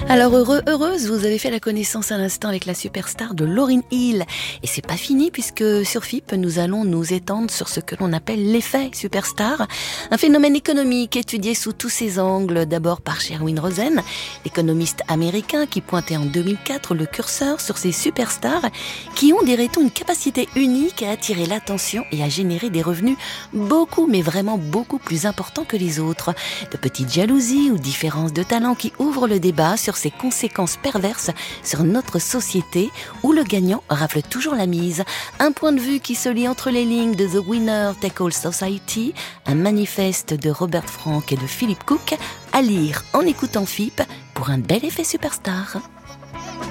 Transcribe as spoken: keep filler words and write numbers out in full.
Alors heureux, heureuse, vous avez fait la connaissance à l'instant avec la superstar de Lauryn Hill. Et c'est pas fini puisque sur F I P, nous allons nous étendre sur ce que l'on appelle l'effet superstar. Un phénomène économique étudié sous tous ses angles, d'abord par Sherwin Rosen, l'économiste américain qui pointait en deux mille quatre le curseur sur ces superstars qui ont, dirait-on, une capacité unique à attirer l'attention et à générer des revenus beaucoup, mais vraiment beaucoup plus importants que les autres. De petites jalousies ou différences de talent qui ouvrent le débat sur ses conséquences perverses sur notre société où le gagnant rafle toujours la mise. Un point de vue qui se lit entre les lignes de The Winner Take All Society, un manifeste de Robert Frank et de Philip Cook, à lire en écoutant F I P pour un bel effet superstar.